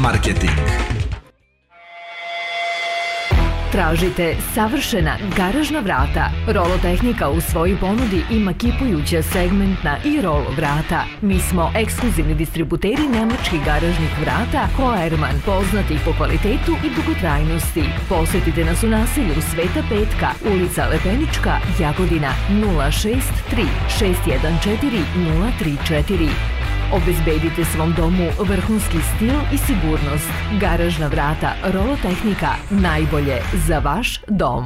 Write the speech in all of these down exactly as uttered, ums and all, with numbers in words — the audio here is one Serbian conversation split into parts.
marketing. Tražite savršena garažna vrata. Rolo Tehnika u svojoj ponudi ima kipujuća segmentna i rolo vrata. Mi smo ekskluzivni distributeri nemačkih garažnih vrata Koerman, poznatih po kvalitetu i dugotrajnosti. Posjetite nas u naselju Sveta Petka, ulica Lepenička, Jagodina, nula šest tri šest jedan četiri nula tri četiri. Obezbedite svom domu vrhunski stil i sigurnost. Garažna vrata Rolo Tehnika, najbolje za vaš dom.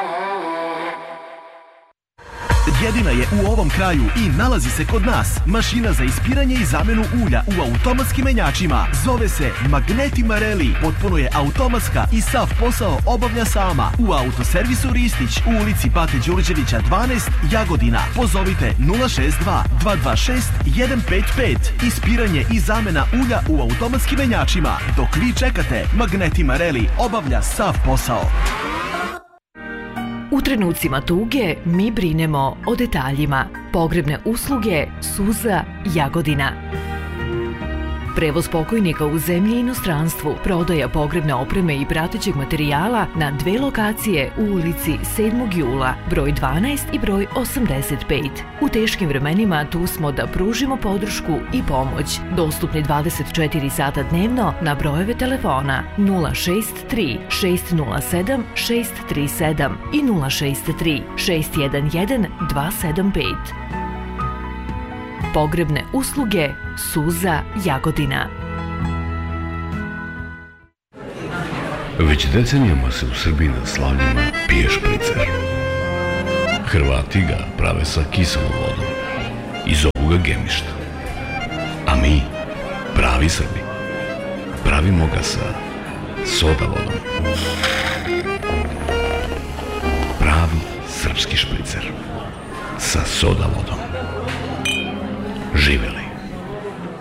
Jedina je u ovom kraju i nalazi se kod nas. Mašina za ispiranje i zamenu ulja u automatskim menjačima. Zove se Magneti Marelli. Potpuno je automatska i sav posao obavlja sama. U autoservisu Ristić u ulici Pate Đurđevića dvanaest, Jagodina. Pozovite nula šest dva dva dva šest jedan pet pet. Ispiranje i zamena ulja u automatskim menjačima. Dok vi čekate, Magneti Marelli obavlja sav posao. U trenucima tuge mi brinemo o detaljima. Pogrebne usluge Suza, Jagodina. Prevoz pokojnika u zemlji i inostranstvu, prodaja pogrebne opreme i pratećeg materijala na dve lokacije u ulici sedmog jula, broj dvanaest i broj osamdeset pet. U teškim vremenima tu smo da pružimo podršku i pomoć. Dostupni dvadeset četiri sata dnevno na brojeve telefona nula šest tri šest nula sedam šest tri sedam i nula šest tri šest jedan jedan dva sedam pet. Pogrebne usluge Suza, Jagodina. Već decenijama se u Srbiji na slavljima pije špricer. Hrvati ga prave sa kiselom vodom i zovu ga gemišta. A mi, pravi Srbi, pravimo ga sa soda vodom. Pravi srpski špricer sa soda vodom. Živeli.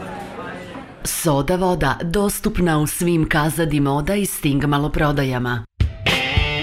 Soda voda dostupna u svim Kazadi Moda i Sting maloprodajama.